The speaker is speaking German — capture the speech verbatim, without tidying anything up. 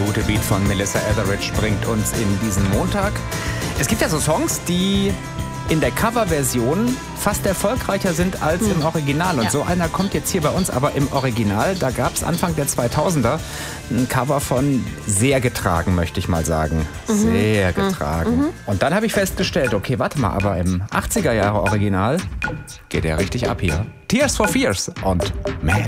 gute Beat von Melissa Etheridge bringt uns in diesen Montag. Es gibt ja so Songs, die in der Coverversion fast erfolgreicher sind als hm. im Original. Und ja. so einer kommt jetzt hier bei uns, aber im Original, da gab es Anfang der zweitausender ein Cover von sehr getragen, möchte ich mal sagen. Mhm. Sehr getragen. Mhm. Und dann habe ich festgestellt, okay, warte mal, aber im achtziger Jahre Original geht er richtig ab hier. Tears for Fears und Mad.